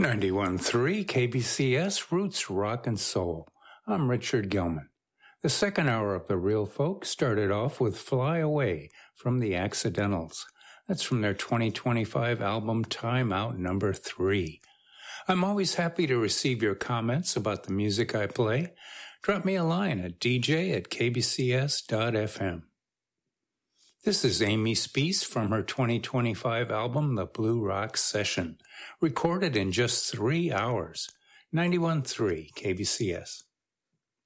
91.3 KBCS Roots Rock and Soul. I'm Richard Gilman. The second hour of The Real Folk started off with Fly Away from the Accidentals. That's from their 2025 album Time Out No. 3. I'm always happy to receive your comments about the music I play. Drop me a line at dj@kbcs.fm. This is Amy Speece from her 2025 album, The Blue Rock Session, recorded in just 3 hours. 91.3 KBCS.